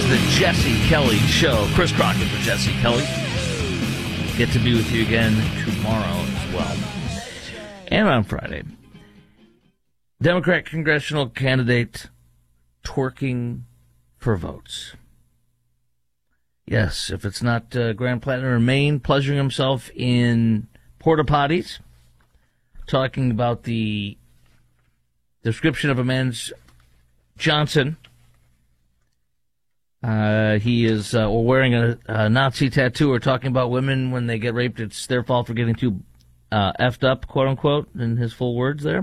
the Jesse Kelly Show. Chris Crockett for Jesse Kelly. Get to be with you again tomorrow as well. And on Friday. Democrat congressional candidate twerking for votes. Yes, if it's not Grand Platinum or Maine pleasuring himself in porta potties, talking about the description of a man's Johnson. He is or wearing a Nazi tattoo, or talking about women when they get raped, it's their fault for getting too effed up, quote unquote, in his full words there.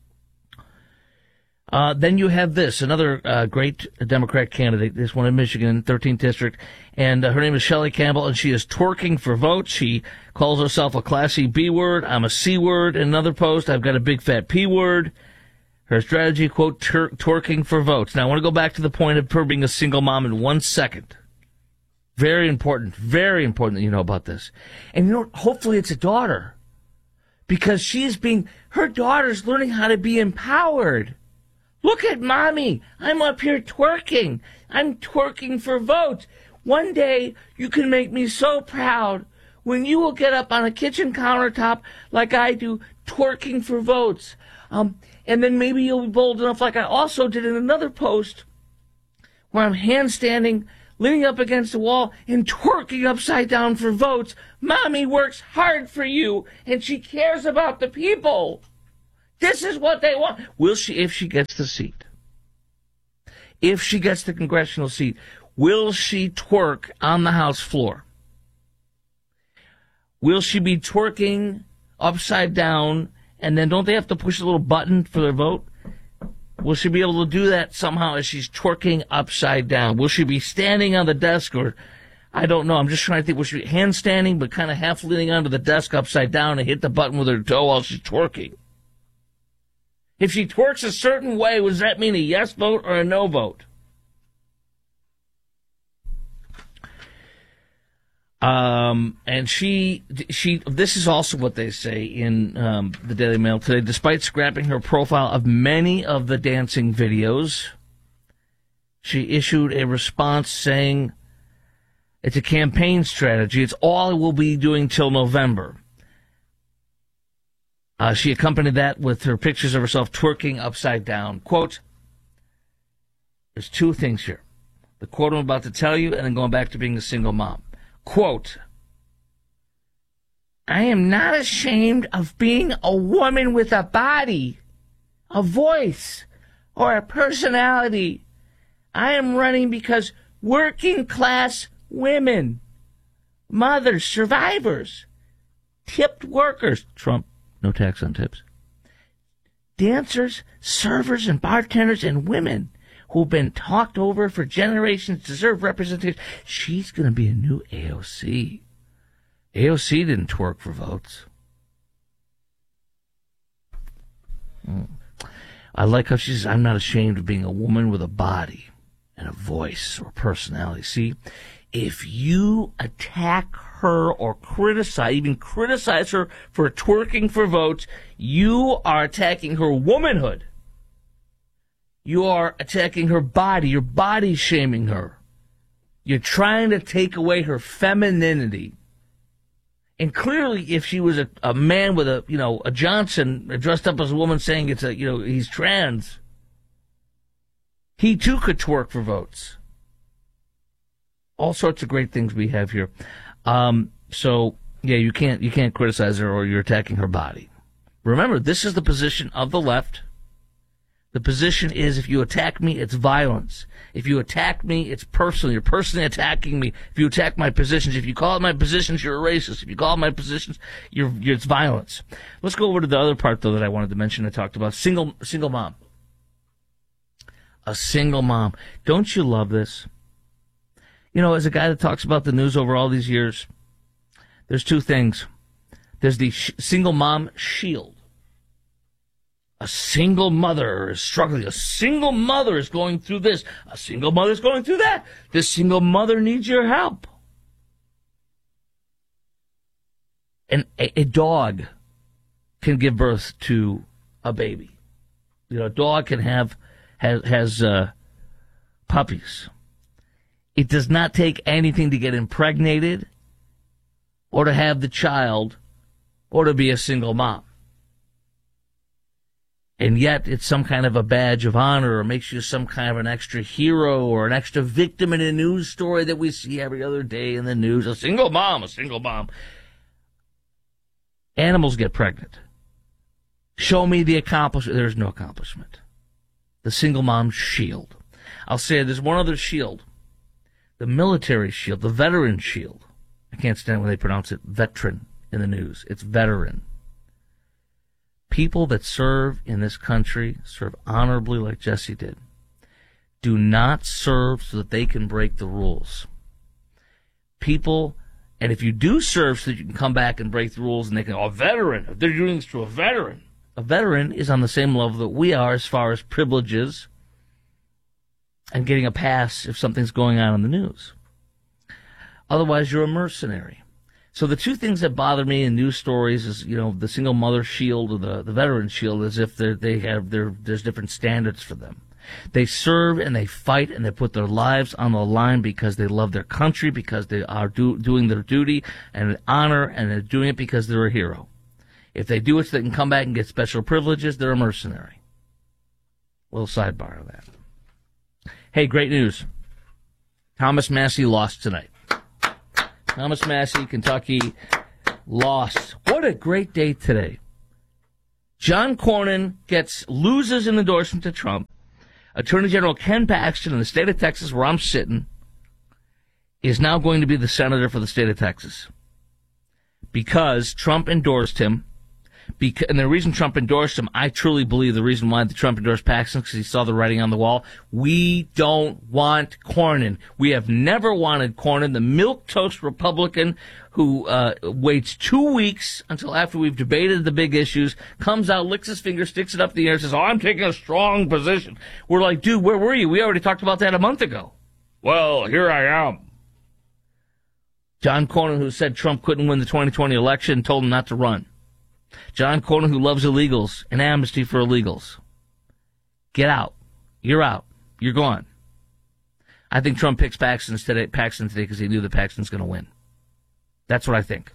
Then you have this, another great Democrat candidate, this one in Michigan, 13th District, and her name is Shelley Campbell, and she is twerking for votes. She calls herself a classy B word. I'm a C word. In another post, I've got a big fat P word. Her strategy, quote, twerking for votes. Now, I want to go back to the point of her being a single mom in 1 second. Very important that you know about this. And you know, hopefully it's a daughter, because her daughter's learning how to be empowered. Look at mommy. I'm up here twerking. I'm twerking for votes. One day you can make me so proud when you will get up on a kitchen countertop like I do, twerking for votes. And then maybe you'll be bold enough, like I also did in another post, where I'm handstanding, leaning up against the wall, and twerking upside down for votes. Mommy works hard for you, and she cares about the people. This is what they want. Will she, if she gets the seat? If she gets the congressional seat, will she twerk on the House floor? Will she be twerking upside down, and then don't they have to push a little button for their vote? Will she be able to do that somehow as she's twerking upside down? Will she be standing on the desk, or I don't know. I'm just trying to think. Will she be handstanding but kind of half leaning onto the desk upside down and hit the button with her toe while she's twerking? If she twerks a certain way, does that mean a yes vote or a no vote? And she, this is also what they say in the Daily Mail today. Despite scrapping her profile of many of the dancing videos, she issued a response saying it's a campaign strategy. It's all we'll be doing till November. She accompanied that with her pictures of herself twerking upside down. Quote, there's two things here. The quote I'm about to tell you, and then going back to being a single mom. Quote, I am not ashamed of being a woman with a body, a voice, or a personality. I am running because working class women, mothers, survivors, tipped workers, Trump, no tax on tips, dancers, servers, and bartenders, and women who've been talked over for generations deserve representation. She's going to be a new AOC. AOC didn't twerk for votes. I like how she says, I'm not ashamed of being a woman with a body and a voice or personality. See, if you attack her or even criticize her for twerking for votes, you are attacking her womanhood. You are attacking her body. You're body shaming her. You're trying to take away her femininity. And clearly, if she was a man with a Johnson dressed up as a woman saying he's trans, he too could twerk for votes. All sorts of great things we have here. So yeah, you can't criticize her or you're attacking her body. Remember, this is the position of the left. The position is, if you attack me, it's violence. If you attack me, it's personal. You're personally attacking me. If you attack my positions, if you call it my positions, you're a racist. If you call it my positions, it's violence. Let's go over to the other part, though, that I wanted to mention. I talked about single mom. A single mom. Don't you love this? You know, as a guy that talks about the news over all these years, there's two things. There's the single mom shield. A single mother is struggling. A single mother is going through this. A single mother is going through that. This single mother needs your help. And a dog can give birth to a baby. You know, a dog can has puppies. It does not take anything to get impregnated or to have the child or to be a single mom. And yet it's some kind of a badge of honor or makes you some kind of an extra hero or an extra victim in a news story that we see every other day in the news. A single mom, a single mom. Animals get pregnant. Show me the accomplishment. There's no accomplishment. The single mom shield. I'll say there's one other shield. The military shield, the veteran shield. I can't stand when they pronounce it veteran in the news. It's veteran. People that serve in this country serve honorably like Jesse did. Do not serve so that they can break the rules. People, and if you do serve so that you can come back and break the rules and they can, a veteran, they're doing this to a veteran. A veteran is on the same level that we are as far as privileges and getting a pass if something's going on in the news. Otherwise, you're a mercenary. So the two things that bother me in news stories is, the single mother shield or the veteran shield, as if there's different standards for them. They serve and they fight and they put their lives on the line because they love their country, because they are doing their duty and honor, and they're doing it because they're a hero. If they do it so they can come back and get special privileges, they're a mercenary. Little sidebar of that. Hey, great news. Thomas Massie lost tonight. Thomas Massie, Kentucky, lost. What a great day today. John Cornyn loses an endorsement to Trump. Attorney General Ken Paxton in the state of Texas, where I'm sitting, is now going to be the senator for the state of Texas. Because Trump endorsed him. And the reason Trump endorsed him, I truly believe the reason why Trump endorsed Paxton, because he saw the writing on the wall. We don't want Cornyn. We have never wanted Cornyn, the milquetoast Republican who waits 2 weeks until after we've debated the big issues, comes out, licks his finger, sticks it up in the air, and says, I'm taking a strong position. We're like, dude, where were you? We already talked about that a month ago. Well, here I am. John Cornyn, who said Trump couldn't win the 2020 election, told him not to run. John Cornyn, who loves illegals and amnesty for illegals. Get out. You're out. You're gone. I think Trump picks Paxton today because he knew that Paxton's going to win. That's what I think.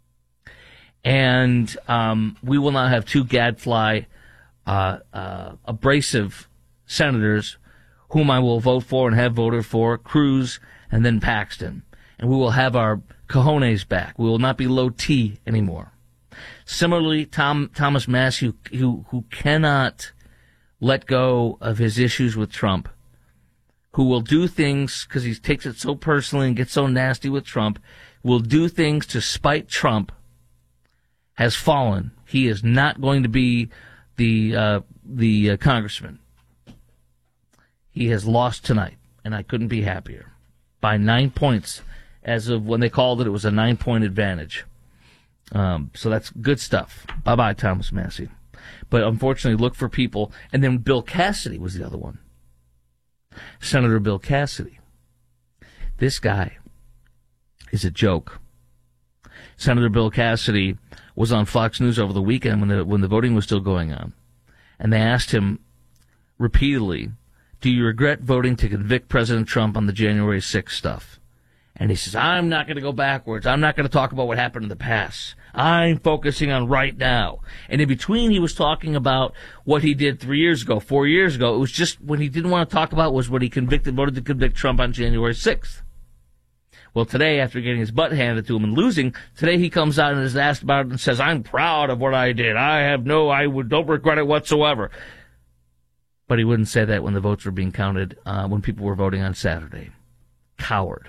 And we will not have two gadfly, abrasive senators whom I will vote for and have voted for, Cruz and then Paxton. And we will have our cojones back. We will not be low T anymore. Similarly, Thomas Massie, who cannot let go of his issues with Trump, who will do things because he takes it so personally and gets so nasty with Trump, will do things to spite Trump, has fallen. He is not going to be the congressman. He has lost tonight, and I couldn't be happier. By 9 points, as of when they called it, it was a 9-point advantage. So that's good stuff. Bye-bye, Thomas Massie. But unfortunately, look for people. And then Bill Cassidy was the other one. Senator Bill Cassidy. This guy is a joke. Senator Bill Cassidy was on Fox News over the weekend when the voting was still going on. And they asked him repeatedly, do you regret voting to convict President Trump on the January 6th stuff? And he says, I'm not going to go backwards. I'm not going to talk about what happened in the past. I'm focusing on right now. And in between, he was talking about what he did 3 years ago, 4 years ago. It was just what he didn't want to talk about was what he voted to convict Trump on January 6th. Well, today, after getting his butt handed to him and losing, today he comes out and is asked about it and says, I'm proud of what I did. Don't regret it whatsoever. But he wouldn't say that when the votes were being counted, when people were voting on Saturday. Coward.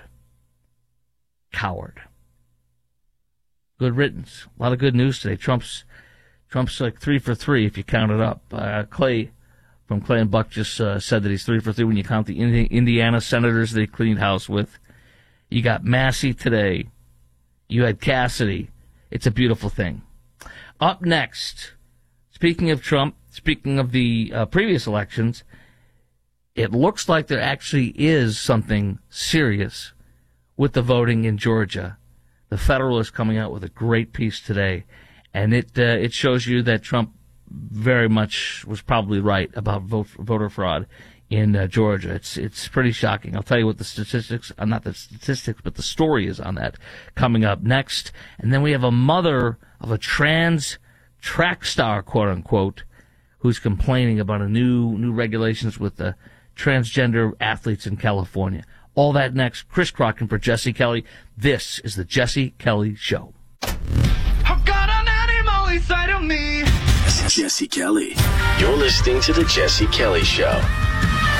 Good riddance. A lot of good news today. Trump's like 3 for 3 if you count it up. Clay from Clay and Buck just said that he's 3 for 3 when you count the Indiana senators they cleaned house with. You got Massie today. You had Cassidy. It's a beautiful thing. Up next, speaking of Trump, speaking of the previous elections, it looks like there actually is something serious with the voting in Georgia. The Federalist coming out with a great piece today, and it shows you that Trump very much was probably right about voter fraud in Georgia. It's pretty shocking. I'll tell you what the statistics, not the statistics, but the story is on that coming up next. And then we have a mother of a trans track star, quote unquote, who's complaining about a new regulations with the transgender athletes in California. All that next. Chris Crocken for Jesse Kelly. This is the Jesse Kelly Show. I've got an animal inside of me. Jesse Kelly. You're listening to the Jesse Kelly Show.